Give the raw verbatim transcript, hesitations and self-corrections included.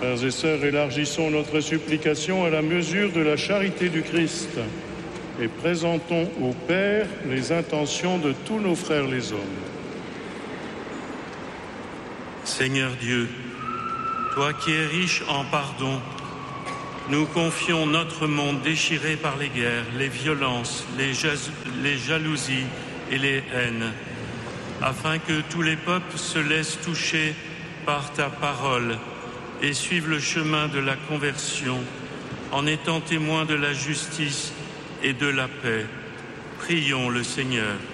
Frères et sœurs, élargissons notre supplication à la mesure de la charité du Christ et présentons au Père les intentions de tous nos frères les hommes. Seigneur Dieu, toi qui es riche en pardon, nous confions notre monde déchiré par les guerres, les violences, les, jas- les jalousies et les haines, afin que tous les peuples se laissent toucher par ta parole et suivent le chemin de la conversion en étant témoins de la justice et de la paix. Prions le Seigneur.